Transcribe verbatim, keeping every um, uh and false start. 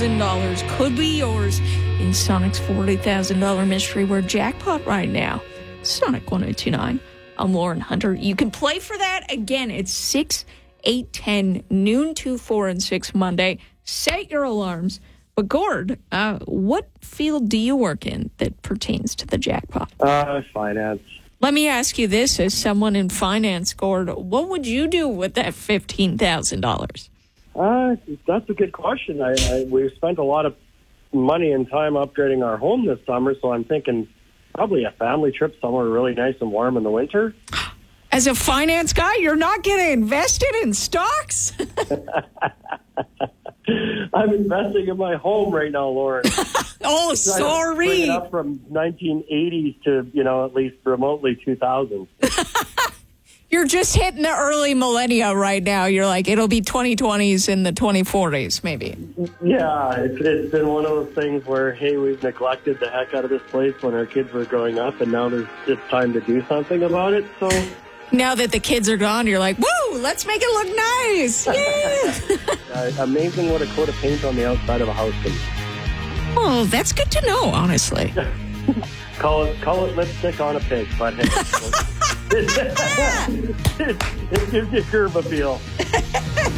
thousand dollars could be yours in Sonic's forty thousand dollars Mystery Word Jackpot right now. Sonic one oh two nine. I'm Lauren Hunter. You can play for that. Again, it's six, eight, ten, noon, two, four, and six Monday. Set your alarms. But Gord, uh, what field do you work in that pertains to the jackpot? Uh, finance. Let me ask you this, as someone in finance, Gord, what would you do with that fifteen thousand dollars? Uh, that's a good question. I, I we've spent a lot of money and time upgrading our home this summer, so I'm thinking probably a family trip somewhere really nice and warm in the winter. As a finance guy, you're not going to invest it in stocks? I'm investing in my home right now, Lauren. Oh, sorry. Bring it up from nineteen eighties to, you know, at least remotely two thousands. You're just hitting the early millennia right now. You're like, it'll be twenty twenties and the twenty forties, maybe. Yeah, it's, it's been one of those things where, hey, we've neglected the heck out of this place when our kids were growing up, and now there's it's time to do something about it. So now that the kids are gone, you're like, woo, let's make it look nice. Yeah. uh, amazing what a coat of paint on the outside of a house can. Oh, that's good to know, honestly. Call it call it lipstick on a pig, but hey, it, it gives you curb appeal.